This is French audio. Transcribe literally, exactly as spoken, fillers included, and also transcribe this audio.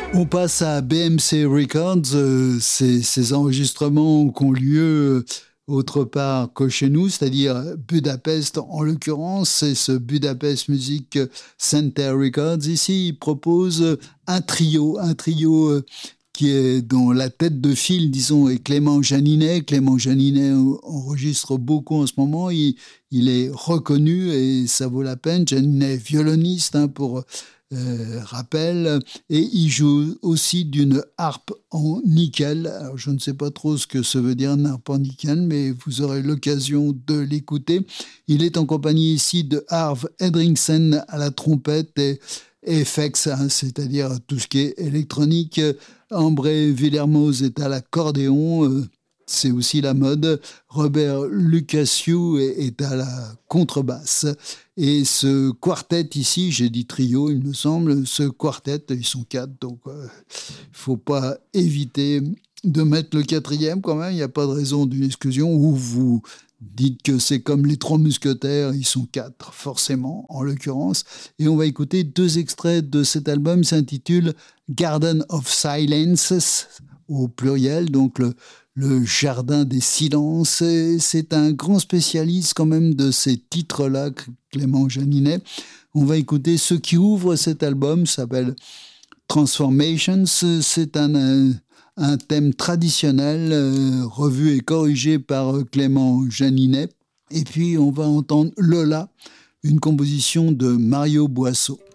On passe à B M C Records. Euh, ces, ces enregistrements qui ont lieu autre part que chez nous, c'est-à-dire Budapest en l'occurrence. C'est ce Budapest Music Center Records. Ici, il propose un trio, un trio euh, qui est dont la tête de file, disons, est Clément Janinet. Clément Janinet enregistre beaucoup en ce moment. Il, il est reconnu et ça vaut la peine. Janinet, violoniste, hein, pour euh, rappel, et il joue aussi d'une harpe en nickel. Alors, je ne sais pas trop ce que ça veut dire, une harpe en nickel, mais vous aurez l'occasion de l'écouter. Il est en compagnie ici de Harve Edringsen à la trompette et F X, hein, c'est-à-dire tout ce qui est électronique. Ambré Villermoz est à l'accordéon, euh, c'est aussi la mode. Robert Lucassiou est, est à la contrebasse. Et ce quartet ici, j'ai dit trio, il me semble, ce quartet, ils sont quatre, donc il euh, ne faut pas éviter de mettre le quatrième quand même, il n'y a pas de raison d'une exclusion, ou vous dites que c'est comme les trois mousquetaires, ils sont quatre, forcément, en l'occurrence. Et on va écouter deux extraits de cet album, s'intitule Garden of Silences, au pluriel, donc le, le jardin des silences. Et c'est un grand spécialiste quand même de ces titres-là, Clément Janinet. On va écouter ce qui ouvre cet album, s'appelle Transformations. C'est un... un un thème traditionnel euh, revu et corrigé par euh, Clément Janinet. Et puis on va entendre Lola, une composition de Mario Boisseau.